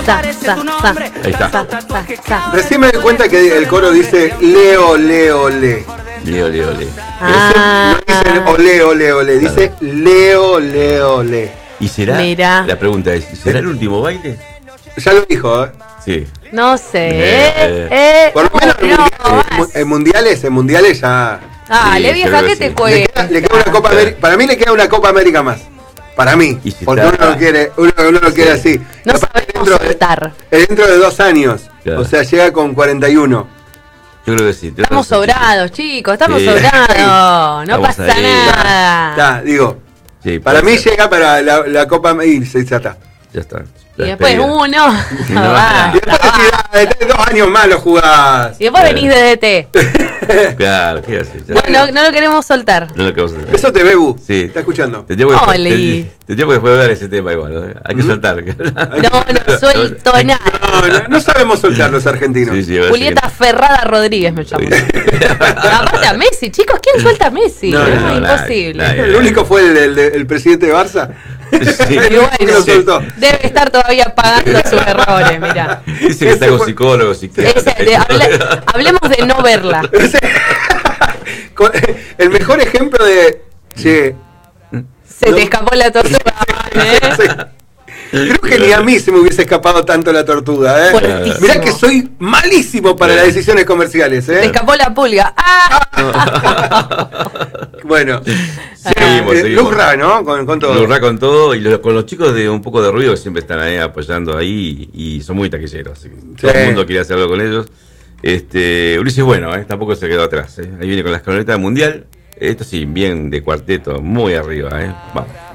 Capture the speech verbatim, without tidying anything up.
sa, sa, sa. Ahí está. Sa, sa, sa. Recién me doy cuenta que el coro dice Leo, Leo, le. Leo, Leo, Leo. Ah. No dice ole, ole, ole. Dice Leo, Leo, le. ¿Y será? Mirá. La pregunta es, ¿será el último baile? Ya lo dijo, ¿eh? Sí. No sé. Eh, Eh, eh, Por lo menos en, no, mundiales, más. en mundiales, en mundiales ya. Dale, Sí, vieja, creo que ¿qué sí. te Le cuesta? queda, le queda una Copa América. Para mí le queda una Copa América más. Para mí. Y si Porque está- uno lo quiere, uno, uno lo quiere Sí. así. No Aparte, sabemos dentro de- soltar. Dentro de dos años. Claro. O sea, llega con cuarenta y uno. Yo creo que sí. Estamos sobrados, chicos, estamos Sí. sobrados. No Estamos pasa ahí. nada. Está, digo. Sí, Para puede mí ser. llega para la, la Copa América. Ya está. Ya está. Y La después despedida. uno. No, va, Y después va. decís, "Ah, de dos años más lo jugás". Y después venís de D T. Claro, ¿qué haces? Ya. Bueno, no lo queremos soltar. No lo que vamos a hacer. Eso te Bebu. Sí. Está escuchando. Tendríamos que, Oli. ten- tendríamos que poder hablar de ese tema igual, ¿no? Hay que soltar. No, no suelto nada. No, no, no sabemos soltar los argentinos. Sí, sí, a ver si- Julieta Ferrada Rodríguez me llamo. Aparte a Messi, chicos, ¿quién suelta a Messi? No, No, no, imposible. nadie. El único fue el, el- el presidente de Barça. Sí. El único que lo Sí. soltó. Debe estar todavía pagando sus errores, mira. Dice que está Ese con fue- psicólogos, psiquiatras. Ese, de- hable- hablemos de no verla. Con- El mejor ejemplo de. Che. Se No. te escapó la tortuga. ¿eh? Creo que ni a mí se me hubiese escapado tanto la tortuga, ¿eh? Fuertísimo. Mirá que soy malísimo para las decisiones comerciales, Te ¿eh? escapó la pulga. ¡Ah! Bueno, Seguimos, eh, seguimos. Lurra, ¿no? Con, con todo. Lurra con todo y lo- con los chicos de un poco de ruido que siempre están ahí apoyando ahí y, y son muy taquilleros. Así que todo el mundo quiere hacer algo con ellos. Este, Ulises, bueno, eh, tampoco se quedó atrás. Eh. Ahí viene con la escaloneta mundial. Esto sí, bien de cuarteto, muy arriba. Eh. Vamos.